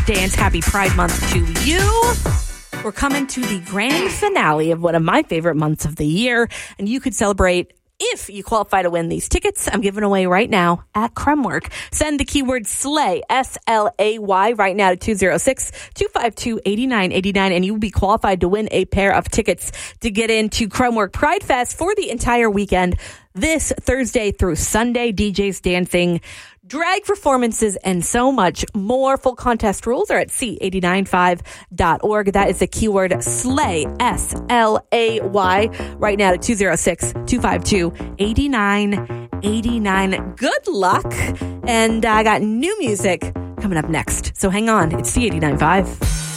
Dance. Happy Pride Month to you. We're coming to the grand finale of one of my favorite months of the year, and you could celebrate if you qualify to win these tickets I'm giving away right now at Kremwork. Send the keyword SLAY, S-L-A-Y, right now to 206-252-8989, and you will be qualified to win a pair of tickets to get into Kremwork Pride Fest for the entire weekend, this Thursday through Sunday. DJs dancing, drag performances, and so much more. Full contest rules are at c895.org. That is the keyword SLAY, S-L-A-Y, right now to 206-252-8989. Good luck. And I got new music coming up next. So hang on. It's C895.